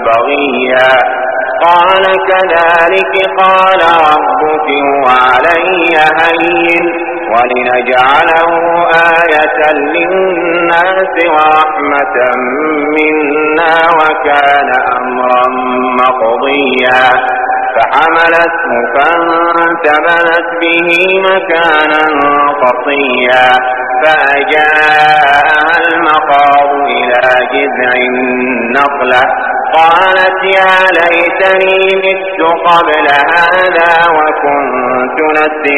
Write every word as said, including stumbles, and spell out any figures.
بغيا قال كذلك قال ربك هو علي هين ولنجعله آية للناس ورحمة منا وكان أمرا مقضيا فحملته فانتبذت به مكانا قصيا فأجاءها المخاض إلى جذع النخلة قالت يا ليتني مت قبل هذا وكنت نسيا